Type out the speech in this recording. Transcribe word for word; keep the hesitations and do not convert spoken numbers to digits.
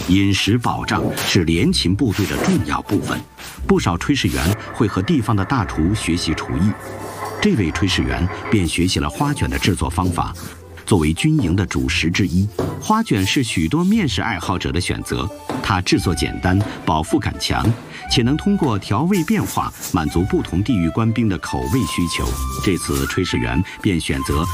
饮食保障是联勤部队的重要部分，不少炊事员会和地方的大厨学习厨艺。这位炊事员便学习了花卷的制作方法。作为军营的主食之一，花卷是许多面食爱好者的选择。它制作简单，饱腹感强，且能通过调味变化满足不同地域官兵的口味需求。这次炊事员便选择